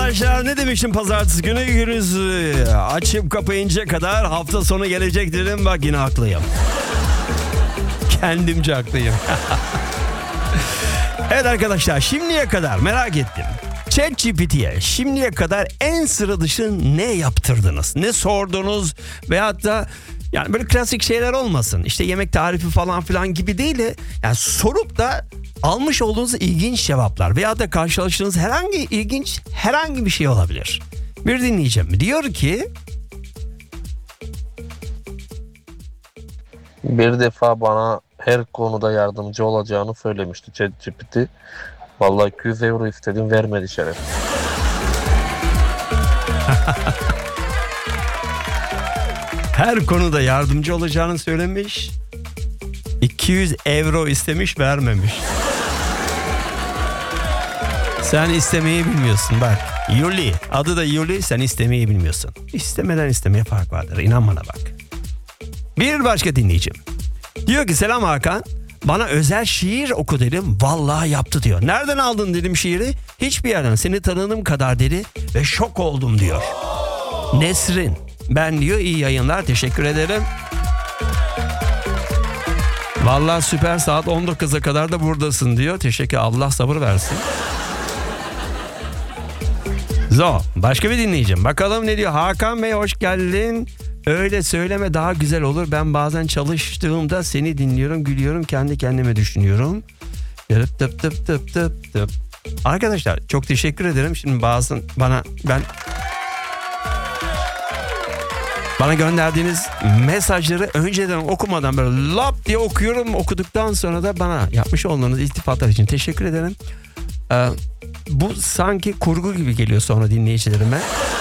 arkadaşlar, ne demiştim pazartesi günü? Gününüz açıp kapayınca kadar hafta sonu gelecek dedim. Bak yine haklıyım. Kendimce haklıyım. Evet arkadaşlar, şimdiye kadar merak ettim. ChatGPT'ye şimdiye kadar en sıra dışı ne yaptırdınız? Ne sordunuz? Veyahut da yani böyle klasik şeyler olmasın. İşte yemek tarifi falan filan gibi değil de yani sorup da almış olduğunuz ilginç cevaplar veya da karşılaştığınız herhangi bir şey olabilir. Bir dinleyeceğim. Diyor ki Bir defa bana her konuda yardımcı olacağını söylemişti ChatGPT. Vallahi 200 euro istedim, vermedi şeref. her konuda yardımcı olacağını söylemiş. 200 euro istemiş, vermemiş. Sen istemeyi bilmiyorsun bak. Yuli. Adı da Yuli, sen istemeyi bilmiyorsun. İstemeden istemeye fark vardır. İnan bana bak. Bir başka dinleyicim. Diyor ki selam Hakan. Bana özel şiir oku dedim. Vallahi yaptı diyor. Nereden aldın dedim şiiri. Hiçbir yerden, seni tanıdığım kadar dedi. Ve şok oldum diyor. Nesrin. Ben diyor iyi yayınlar, teşekkür ederim. Vallahi süper, saat 19'a kadar da buradasın diyor. Teşekkür, Allah sabır versin. Başka bir dinleyeceğim. Bakalım ne diyor. Hakan Bey hoş geldin. Öyle söyleme, daha güzel olur. Ben bazen çalıştığımda seni dinliyorum, gülüyorum, kendi kendime düşünüyorum. Tıp tıp tıp tıp tıp. Arkadaşlar çok teşekkür ederim. Şimdi bazen bana gönderdiğiniz mesajları önceden okumadan böyle lap diye okuyorum. Okuduktan sonra da bana yapmış olduğunuz iltifatlar için teşekkür ederim. Bu sanki kurgu gibi geliyor sonra dinleyicilerime.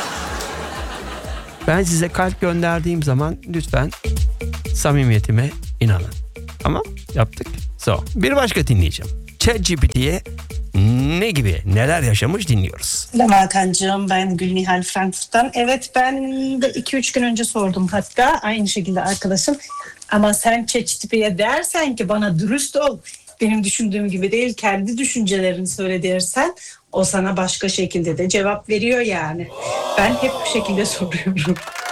Ben size kalp gönderdiğim zaman lütfen samimiyetime inanın. Tamam, yaptık. Bir başka dinleyeceğim. ChatGPT'ye neler yaşamış dinliyoruz. Selam Hakan'cığım, ben Gülnihal Frankfurt'tan. Evet, ben de 2-3 gün önce sordum hatta aynı şekilde arkadaşım. Ama sen ChatGPT'ye dersen ki bana dürüst ol, benim düşündüğüm gibi değil, kendi düşüncelerini söyle dersen o sana başka şekilde de cevap veriyor yani. Ben hep bu şekilde soruyorum.